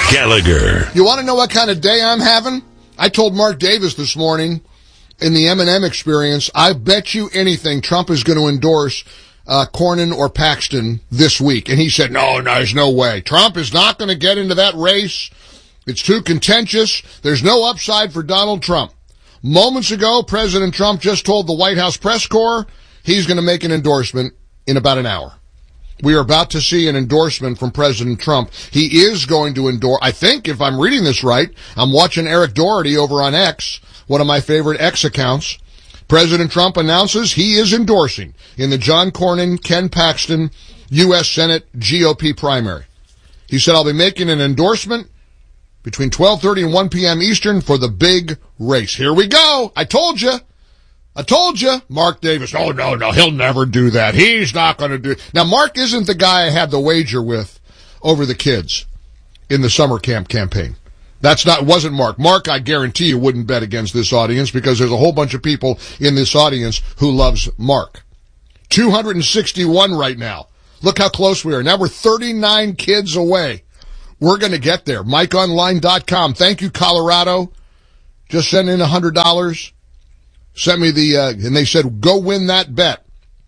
Gallagher. You want to know what kind of day I'm having? I told Mark Davis this morning in the M&M Experience, I bet you anything Trump is going to endorse Cornyn or Paxton this week. And he said, no, there's no way. Trump is not going to get into that race. It's too contentious. There's no upside for Donald Trump. Moments ago, President Trump just told the White House press corps he's going to make an endorsement in about an hour. We are about to see an endorsement from President Trump. He is going to endorse, I think, if I'm reading this right, I'm watching Eric Doherty over on X, one of my favorite X accounts. President Trump announces he is endorsing in the John Cornyn, Ken Paxton, U.S. Senate GOP primary. He said, I'll be making an endorsement between 12:30 and 1 p.m. Eastern for the big race. Here we go. I told you. Mark Davis, oh, no, he'll never do that. He's not going to do it. Now, Mark isn't the guy I had the wager with over the kids in the summer camp campaign. Wasn't Mark. Mark, I guarantee you, wouldn't bet against this audience because there's a whole bunch of people in this audience who loves Mark. 261 right now. Look how close we are. Now we're 39 kids away. We're going to get there. MikeOnline.com. Thank you, Colorado. Just send in $100. Sent me and they said, go win that bet.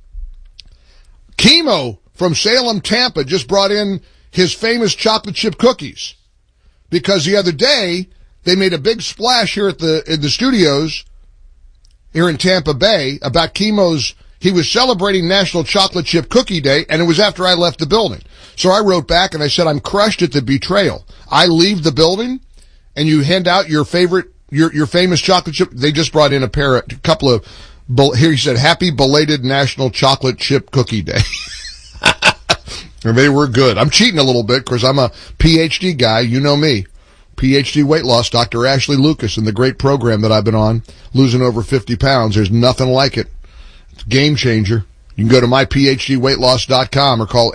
Chemo from Salem, Tampa just brought in his famous chocolate chip cookies because the other day they made a big splash here in the studios here in Tampa Bay about Chemo's. He was celebrating National Chocolate Chip Cookie Day, and it was after I left the building. So I wrote back and I said, I'm crushed at the betrayal. I leave the building and you hand out your favorite your famous chocolate chip. They just brought in a couple of, here he said, happy belated National Chocolate Chip Cookie Day. And they were good. I'm cheating a little bit because I'm a PhD guy. You know me. PhD weight loss, Dr. Ashley Lucas, and the great program that I've been on, losing over 50 pounds. There's nothing like it. It's a game changer. You can go to myphdweightloss.com or call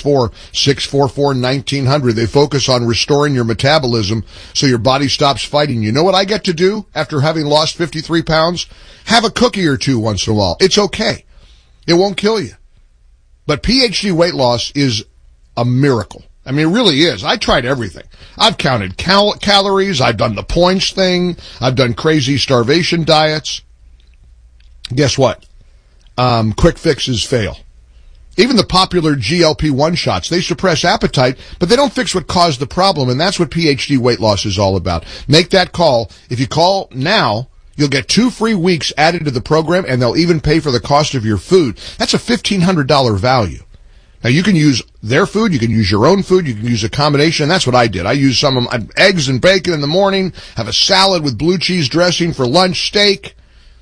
864-644-1900. They focus on restoring your metabolism so your body stops fighting. You know what I get to do after having lost 53 pounds? Have a cookie or two once in a while. It's okay. It won't kill you. But PhD weight loss is a miracle. I mean, it really is. I tried everything. I've counted calories. I've done the points thing. I've done crazy starvation diets. Guess what? Quick fixes fail. Even the popular GLP-1 shots, they suppress appetite, but they don't fix what caused the problem, and that's what PhD weight loss is all about. Make that call. If you call now, you'll get 2 free weeks added to the program, and they'll even pay for the cost of your food. That's a $1,500 value. Now, you can use their food, you can use your own food, you can use a combination, and that's what I did. I used some of my eggs and bacon in the morning, have a salad with blue cheese dressing for lunch, steak,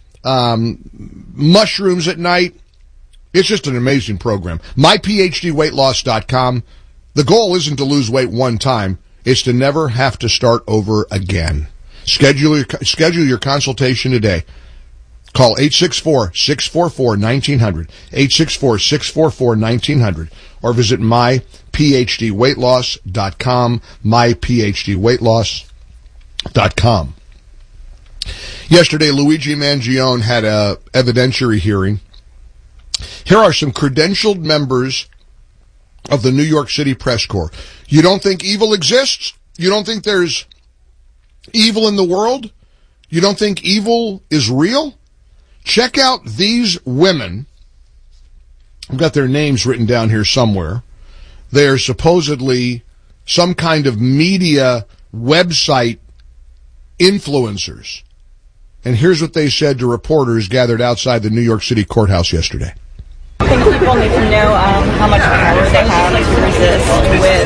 mushrooms at night. It's just an amazing program. MyPhDweightloss.com. The goal isn't to lose weight one time. It's to never have to start over again. Schedule your consultation today. Call 864-644-1900, 864-644-1900, or visit myphdweightloss.com, myphdweightloss.com. Yesterday, Luigi Mangione had a evidentiary hearing. Here are some credentialed members of the New York City Press Corps. You don't think evil exists? You don't think there's evil in the world? You don't think evil is real? Check out these women. I've got their names written down here somewhere. They are supposedly some kind of media website influencers. And here's what they said to reporters gathered outside the New York City courthouse yesterday. I think people need to know how much power they have to resist with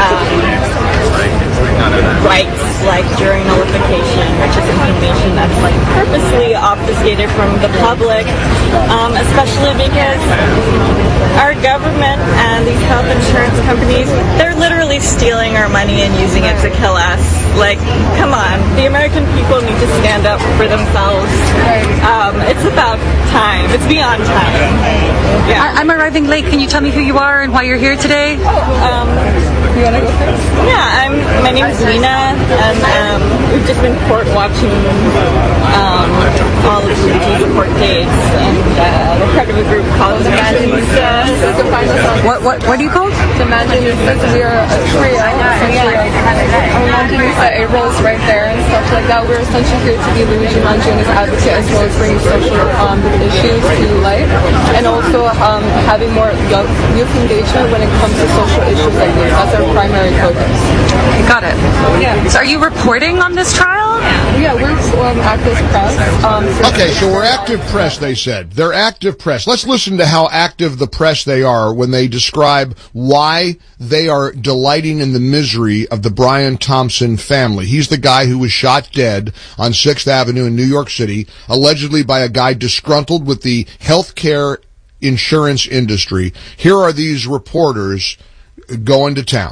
rights like jury nullification, which is information that's like purposely obfuscated from the public, especially because our government and these health insurance companies, they're literally stealing our money and using it to kill us. Like, come on, the American people need to stand up for themselves. It's about time. It's beyond time. Yeah. I'm arriving late. Can you tell me who you are and why you're here today? You want to go first? Yeah, my name is Lena, and we've just been court watching all of the court dates, and we're part of a group called the Imaginistas. What are you called? The Imaginistas. We are a trio. Lisa April's right there and stuff like that. We're essentially here to be Luigi Mangioni's advocate as well as bringing social issues to light, and also having more youth engagement when it comes to social issues like this. That's our primary focus. Okay, got it. Yeah. So are you reporting on this trial? Yeah, we're active press. Okay, so we're active press, they said. They're active press. Let's listen to how active the press they are when they describe why they are delighting in the misery of the Brian Thompson family. He's the guy who was shot dead on 6th Avenue in New York City, allegedly by a guy disgruntled with the healthcare insurance industry. Here are these reporters going to town.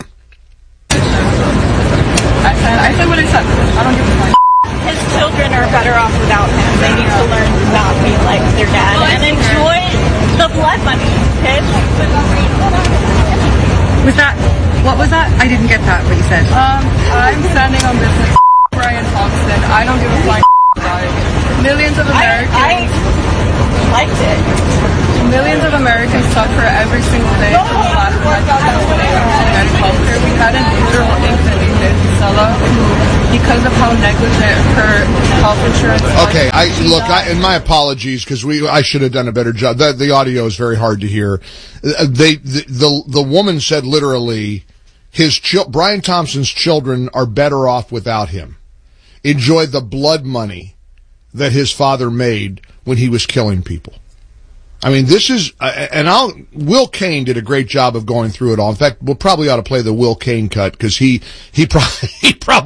I said what I said. I don't give a fuck. His children are better off without him. They need to learn to not be like their dad and enjoy the blood money, kids. What was that? I didn't get that, what you said. I'm standing on business. Brian Thompson. I don't give a fuck. Millions of Americans. I liked it. Millions of Americans suffer every single day from the lack of medical health care. We had an 8-year-old infant named Isela who, because of how negligent her health insurance was. Okay, and my apologies because I should have done a better job. The audio is very hard to hear. The woman said literally, Brian Thompson's children are better off without him. Enjoy the blood money that his father made when he was killing people. I mean, this is, Will Cain did a great job of going through it all. In fact, we'll probably ought to play the Will Cain cut because he probably